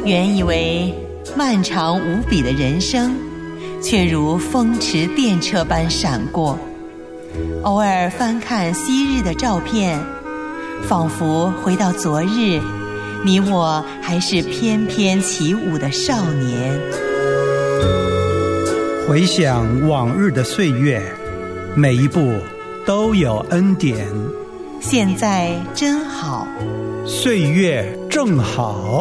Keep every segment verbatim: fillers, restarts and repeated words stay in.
原以为漫长无比的人生，却如风驰电掣般闪过。偶尔翻看昔日的照片，仿佛回到昨日，你我还是翩翩起舞的少年。 回想往日的岁月，每一步都有恩典。 现在真好， 岁月正好。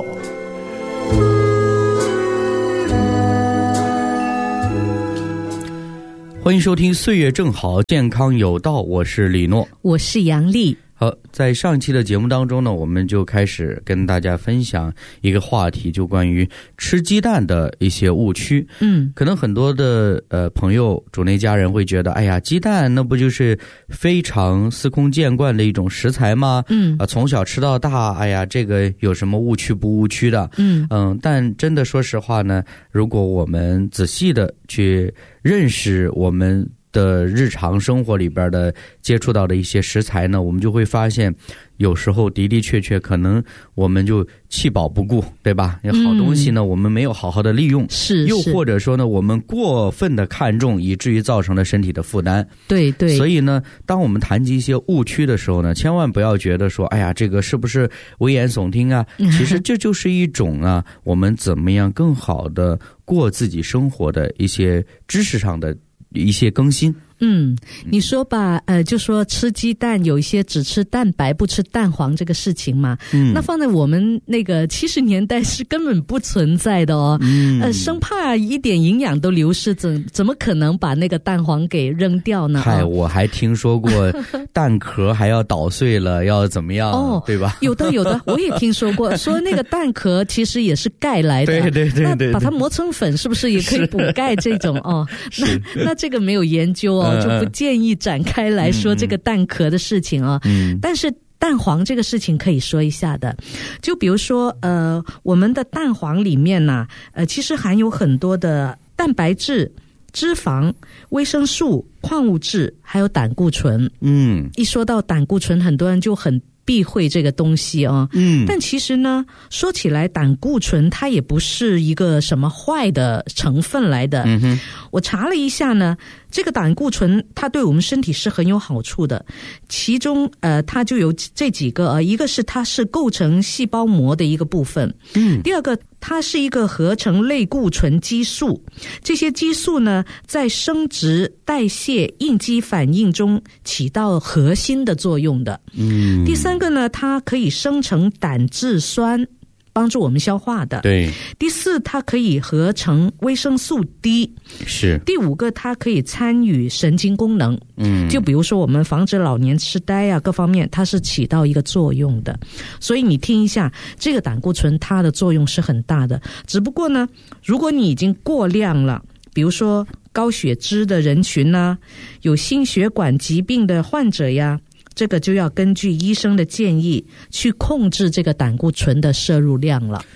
欢迎收听岁月正好，健康有道，我是李诺， 我是杨丽。 好，在上期的节目当中呢，我们就开始跟大家分享一个话题，就关于吃鸡蛋的一些误区。嗯，可能很多的呃朋友主内家人会觉得，哎呀，鸡蛋那不就是非常司空见惯的一种食材吗？嗯，啊，从小吃到大，哎呀，这个有什么误区不误区的？嗯嗯，但真的说实话呢，如果我们仔细的去认识我们的日常生活里边的接触到的一些食材呢，我们就会发现有时候的的确确可能我们就弃保不顾，对吧？有好东西呢、嗯、我们没有好好的利用，是又或者说呢我们过分的看重，以至于造成了身体的负担。对对，所以呢当我们谈及一些误区的时候呢，千万不要觉得说哎呀这个是不是危言耸听啊，其实这就是一种啊我们怎么样更好的过自己生活的一些知识上的一些更新。 嗯，你说吧，呃，就说吃鸡蛋有一些只吃蛋白不吃蛋黄这个事情嘛，嗯，那放在我们那个七十年代是根本不存在的哦，嗯，呃，生怕一点营养都流失，怎怎么可能把那个蛋黄给扔掉呢？ 嗨，我还听说过蛋壳还要捣碎了要怎么样，哦，对吧？ 有的有的，我也听说过，说那个蛋壳其实也是钙来的， 对对对 对, 对， 那把它磨成粉是不是也可以补钙这种哦？那那这个没有研究哦。就不建议展开来说这个蛋壳的事情啊、嗯，但是蛋黄这个事情可以说一下的。就比如说呃，我们的蛋黄里面呢、啊，呃，其实含有很多的蛋白质、脂肪、维生素、矿物质，还有胆固醇。嗯，一说到胆固醇，很多人就很避讳这个东西啊，嗯，但其实呢，说起来胆固醇它也不是一个什么坏的成分来的。嗯哼，我查了一下呢，这个胆固醇它对我们身体是很有好处的，其中呃它就有这几个啊，一个是它是构成细胞膜的一个部分，嗯，第二个它是一个合成类固醇激素，这些激素呢在生殖、代谢、应激反应中起到核心的作用的。嗯，第三个呢，它可以生成胆汁酸，帮助我们消化的。对。第四，它可以合成维生素 D。是。第五个，它可以参与神经功能。嗯。就比如说我们防止老年痴呆啊，各方面它是起到一个作用的。所以你听一下，这个胆固醇它的作用是很大的。只不过呢，如果你已经过量了，比如说高血脂的人群啊，有心血管疾病的患者呀，这个就要根据医生的建议去控制这个胆固醇的摄入量了。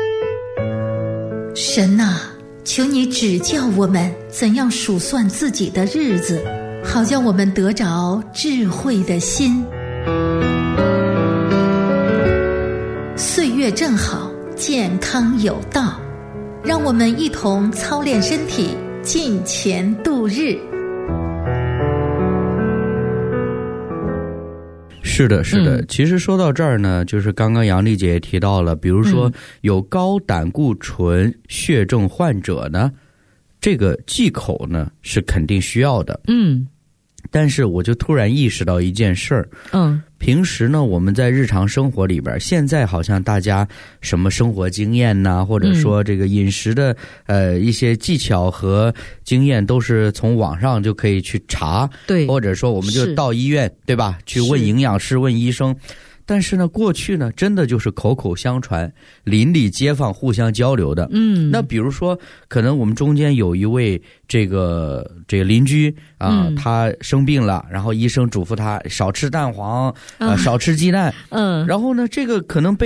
神啊，求你指教我们怎样数算自己的日子，好叫我们得着智慧的心。岁月正好，健康有道，让我们一同操练身体，尽前度日。 是的是的、嗯、其实说到这儿呢，就是刚刚杨丽姐也提到了，比如说有高胆固醇血症患者呢、嗯、这个忌口呢是肯定需要的。嗯，但是我就突然意识到一件事儿，嗯，平时呢我们在日常生活里边，现在好像大家什么生活经验呐、啊，或者说这个饮食的、嗯、呃一些技巧和经验都是从网上就可以去查，对，或者说我们就到医院，对吧，去问营养师问医生。但是呢过去呢真的就是口口相传，邻里街坊互相交流的。嗯，那比如说可能我们中间有一位这个这个邻居啊、嗯，他生病了，然后医生嘱咐他少吃蛋黄，呃、嗯、少吃鸡蛋。嗯，然后呢这个可能被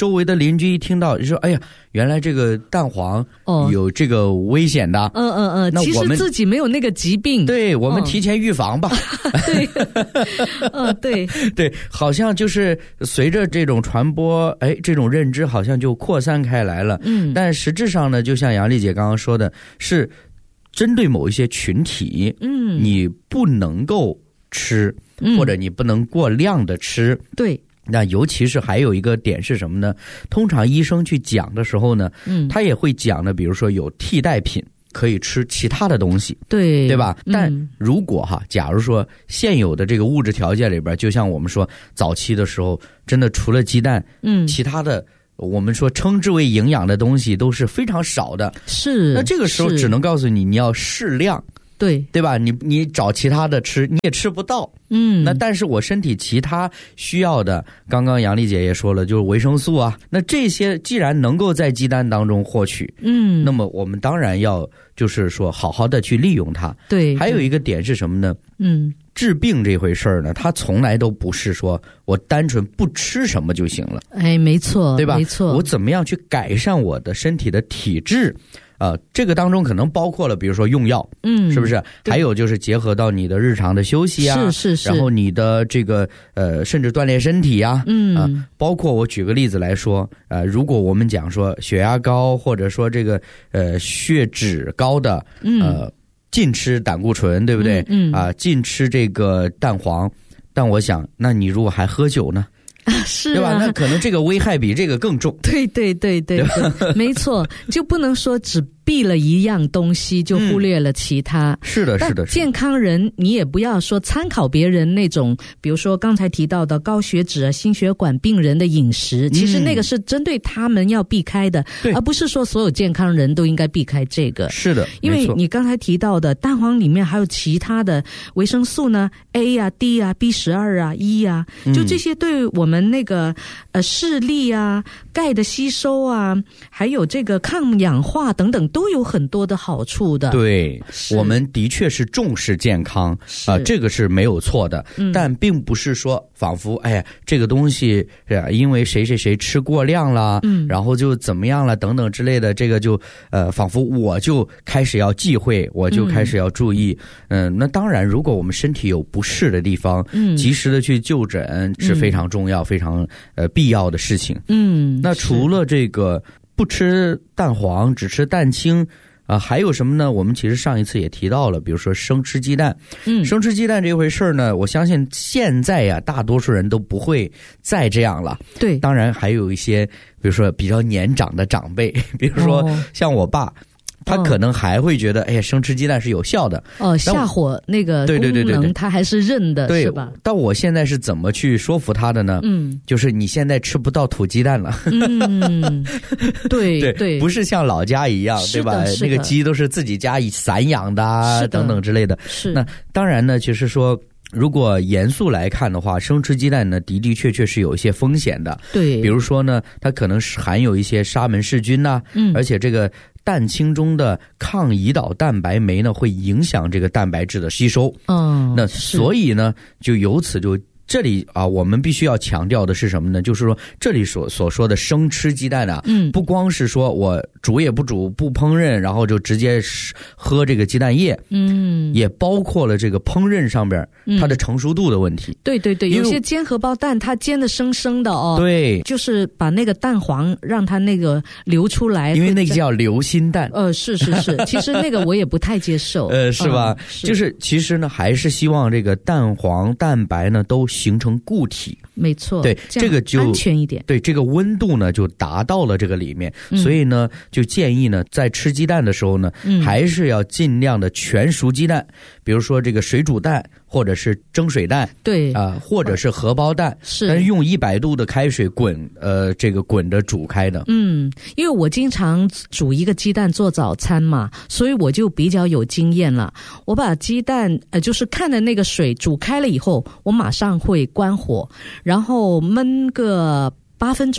周围的邻居一听到就说哎呀，原来这个蛋黄有这个危险的， 嗯嗯嗯， 那我们其实自己没有那个疾病， 对，我们提前预防吧。 对，嗯对对，好像就是随着这种传播，哎，这种认知好像就扩散开来了。嗯，但实质上呢，就像杨丽姐刚刚说的，是针对某一些群体，嗯，你不能够吃，嗯、或者你不能过量的吃， 对。 那尤其是还有一个点是什么呢？通常医生去讲的时候呢，嗯，他也会讲的，比如说有替代品，可以吃其他的东西， 对对吧？嗯、但如果哈，假如说现有的这个物质条件里边，就像我们说早期的时候，真的除了鸡蛋，嗯，其他的我们说称之为营养的东西都是非常少的， 是。 那这个时候只能告诉你，你要适量。 对对吧？你你找其他的吃，你也吃不到。嗯，那但是我身体其他需要的，刚刚杨丽姐也说了，就是维生素啊。那这些既然能够在鸡蛋当中获取，嗯，那么我们当然要就是说好好的去利用它。 对， 还有一个点是什么呢？嗯，治病这回事儿呢，它从来都不是说我单纯不吃什么就行了。 哎，没错， 对吧？ 没错， 我怎么样去改善我的身体的体质？呃，这个当中可能包括了，比如说用药，嗯，是不是？还有就是结合到你的日常的休息啊， 是是是， 然后你的这个呃，甚至锻炼身体啊，嗯啊、呃，包括我举个例子来说，呃，如果我们讲说血压高，或者说这个呃血脂高的，呃，禁吃胆固醇，对不对？嗯啊、呃，禁吃这个蛋黄，但我想，那你如果还喝酒呢？ 是、啊， 对吧？那可能这个危害比这个更重。 对对对对对，没错，就不能说只避了一样东西就忽略了其他。 嗯、是的，是的。 健康人你也不要说参考别人那种，比如说刚才提到的高血脂啊、心血管病人的饮食，其实那个是针对他们要避开的，嗯、而不是说所有健康人都应该避开这个。 是的， 因为你刚才提到的蛋黄里面还有其他的维生素呢 ，A 啊、D 啊、B 十二啊、E 啊，就这些对我们那个呃视力啊、钙的吸收啊，还有这个抗氧化等等，都有很多的好处的。 对，我们的确是重视健康啊、呃，这个是没有错的、嗯，但并不是说仿佛哎呀这个东西是、啊、因为谁谁谁吃过量了，嗯，然后就怎么样了等等之类的，这个就呃仿佛我就开始要忌讳，我就开始要注意。嗯、呃，那当然，如果我们身体有不适的地方，嗯，及时的去就诊是非常重要、嗯、非常呃必要的事情。嗯，那除了这个不吃蛋黄，只吃蛋清。啊、呃，还有什么呢？我们其实上一次也提到了，比如说生吃鸡蛋。嗯，生吃鸡蛋这回事儿呢，我相信现在呀，大多数人都不会再这样了。 对， 当然还有一些，比如说比较年长的长辈，比如说像我爸。哦，他可能还会觉得，哎呀，生吃鸡蛋是有效的。哦， 下火那个功能他还是认的， 对， 是吧？ 但我现在是怎么去说服他的呢？嗯，就是你现在吃不到土鸡蛋了。 嗯，对对对， 不是像老家一样，对吧？那个鸡都是自己家以散养的啊，等等之类的。 是。 那当然呢，就是说。如果严肃来看的话，生吃鸡蛋呢的的确确是有一些风险的。 对， 比如说呢，它可能是含有一些沙门氏菌呐、啊，嗯，而且这个蛋清中的抗胰岛蛋白酶呢，会影响这个蛋白质的吸收。嗯，那所以呢，就由此就。这里啊，我们必须要强调的是什么呢？就是说，这里所所说的生吃鸡蛋啊，嗯，不光是说我煮也不煮、不烹饪，然后就直接喝这个鸡蛋液，嗯，也包括了这个烹饪上边它的成熟度的问题。 嗯、对对对，有些煎荷包蛋它煎的生生的哦， 对， 就是把那个蛋黄让它那个流出来， 因为那个叫流心蛋。 呃，是是是，其实那个我也不太接受， 呃，是吧？嗯、是就是其实呢，还是希望这个蛋黄、蛋白呢都。形成固体， 没错， 对，这个就安全一点。 对，这个温度呢就达到了这个里面，嗯、所以呢就建议呢在吃鸡蛋的时候呢，嗯、还是要尽量的全熟鸡蛋，比如说这个水煮蛋或者是蒸水蛋， 对啊、呃，或者是荷包蛋， 是， 但是用一百度的开水滚，呃，这个滚着煮开的。 嗯，因为我经常煮一个鸡蛋做早餐嘛，所以我就比较有经验了。我把鸡蛋呃，就是看的那个水煮开了以后，我马上会关火，然后焖个八分钟。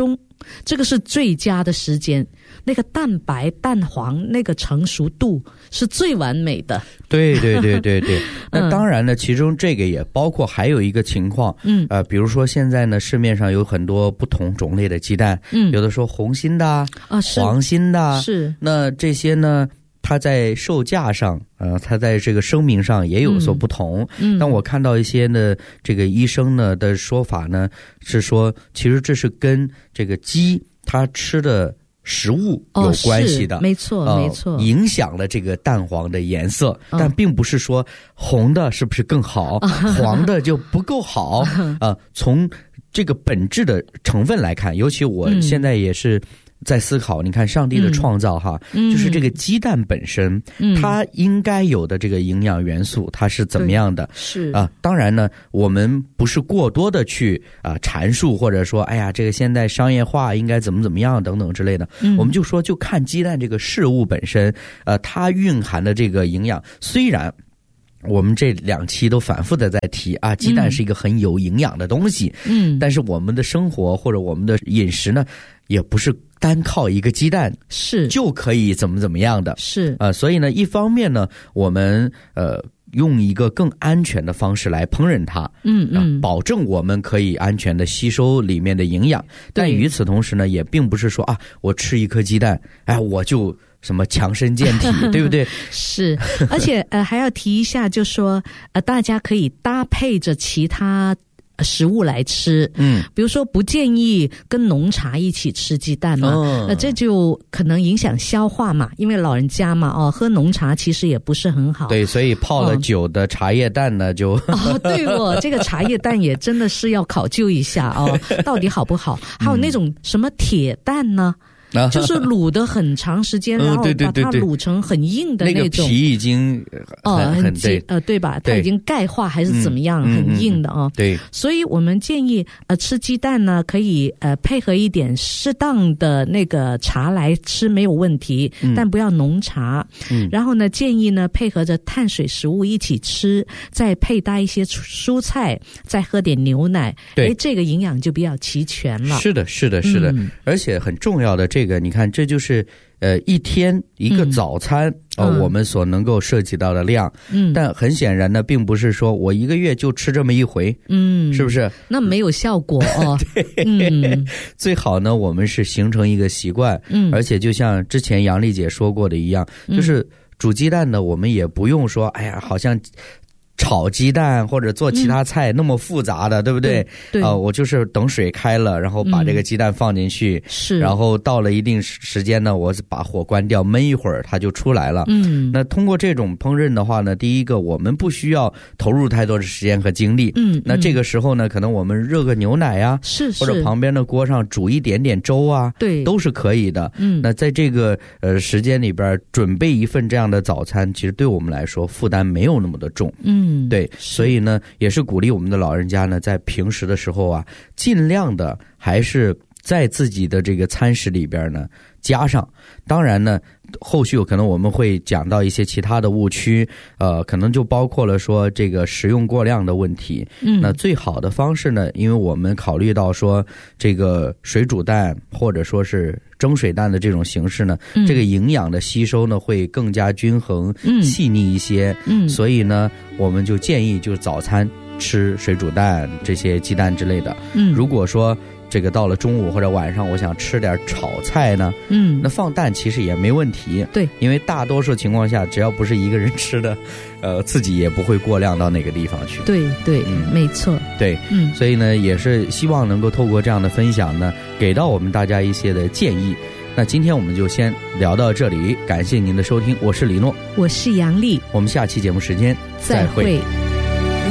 这个是最佳的时间，那个蛋白蛋黄那个成熟度是最完美的。 对对对对对。那当然呢，其中这个也包括还有一个情况，嗯，呃，比如说现在呢，市面上有很多不同种类的鸡蛋，嗯，有的说红心的啊，黄心的，是，那这些呢，它在售价上，呃，它在这个声明上也有所不同。嗯，但我看到一些呢，这个医生呢的说法呢，是说，其实这是跟这个鸡它吃的食物有关系的， 哦、没错、呃、没错， 影响了这个蛋黄的颜色，哦、但并不是说红的是不是更好，哦、黄的就不够好啊、呃。从这个本质的成分来看，尤其我现在也是在思考，嗯、你看上帝的创造哈，嗯、就是这个鸡蛋本身，嗯、它应该有的这个营养元素，它是怎么样的？是啊、呃，当然呢，我们不是过多的去啊、呃、阐述，或者说，哎呀，这个现在商业化应该怎么怎么样等等之类的，嗯、我们就说，就看鸡蛋这个事物本身，呃，它蕴含的这个营养，虽然我们这两期都反复的在提啊，鸡蛋是一个很有营养的东西，嗯，但是我们的生活或者我们的饮食呢，也不是单靠一个鸡蛋是就可以怎么怎么样的，是呃，所以呢，一方面呢，我们呃用一个更安全的方式来烹饪它，嗯嗯、呃，保证我们可以安全的吸收里面的营养，但与此同时呢，也并不是说啊，我吃一颗鸡蛋，哎，我就什么强身健体，对不对？ 是，而且呃还要提一下，就说呃大家可以搭配着其他食物来吃，嗯，比如说不建议跟浓茶一起吃鸡蛋嘛，哦、呃，这就可能影响消化嘛，因为老人家嘛，哦，喝浓茶其实也不是很好， 对，所以泡了酒的茶叶蛋呢，哦、就哦，对哦，这个茶叶蛋也真的是要考究一下哦，到底好不好？还有那种什么铁蛋呢？就是卤的很长时间，然后把它卤成很硬的那种， 那个皮已经哦很对呃对吧？它已经钙化还是怎么样，嗯、很硬的啊、哦。 对， 所以我们建议呃吃鸡蛋呢，可以呃配合一点适当的那个茶来吃没有问题，嗯、但不要浓茶。嗯，然后呢，建议呢配合着碳水食物一起吃，再配搭一些蔬菜，再喝点牛奶，对，这个营养就比较齐全了。 是的，是的，是的，嗯、而且很重要的这个。这个你看，这就是呃一天一个早餐，嗯、呃，我们所能够涉及到的量。嗯，但很显然呢，并不是说我一个月就吃这么一回，嗯，是不是？ 那没有效果哦。 对，嗯、最好呢，我们是形成一个习惯。嗯，而且就像之前杨丽姐说过的一样，嗯、就是煮鸡蛋呢，我们也不用说，哎呀，好像炒鸡蛋或者做其他菜那么复杂的，嗯、对不对？对，啊、呃，我就是等水开了，然后把这个鸡蛋放进去，是、嗯，然后到了一定时间呢，我把火关掉，焖一会儿，它就出来了。嗯，那通过这种烹饪的话呢，第一个我们不需要投入太多的时间和精力。嗯，那这个时候呢，可能我们热个牛奶啊，是，或者旁边的锅上煮一点点粥啊，对，都是可以的。嗯，那在这个呃时间里边准备一份这样的早餐，其实对我们来说负担没有那么的重。嗯。嗯，对，所以呢，也是鼓励我们的老人家呢，在平时的时候啊，尽量的还是在自己的这个餐食里边呢加上。当然呢，后续有可能我们会讲到一些其他的误区，呃，可能就包括了说这个食用过量的问题。嗯，那最好的方式呢，因为我们考虑到说这个水煮蛋或者说是蒸水蛋的这种形式呢，嗯、这个营养的吸收呢会更加均衡、嗯、细腻一些。嗯，所以呢，我们就建议就是早餐吃水煮蛋这些鸡蛋之类的。嗯，如果说这个到了中午或者晚上，我想吃点炒菜呢，嗯，那放蛋其实也没问题。对，因为大多数情况下，只要不是一个人吃的，呃，自己也不会过量到哪个地方去。 对对，嗯，没错。 对，嗯，所以呢，也是希望能够透过这样的分享呢，给到我们大家一些的建议。那今天我们就先聊到这里，感谢您的收听，我是李诺， 我是杨丽， 我们下期节目时间再会。再会。